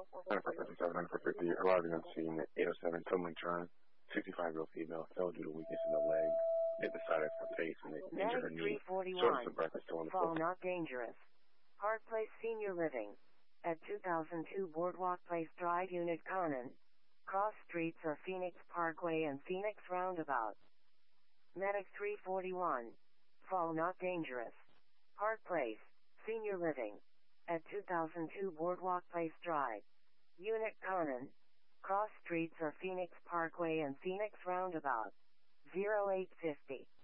9457, 9450, arriving on scene at 807 Tumling Drive. 65-year-old female fell due to weakness in the leg, hit the side of her face, and they injured her knee. Source of breath is still on the Fall floor. not dangerous. Park Place Senior Living. At 2002 Boardwalk Place Drive, Unit Conan. Cross streets are Phoenix Parkway and Phoenix Roundabout. Medic 341. Fall not dangerous. Park Place Senior Living. At 2002 Boardwalk Place Drive. Unit Conan. Cross streets are Phoenix Parkway and Phoenix Roundabout. 0850.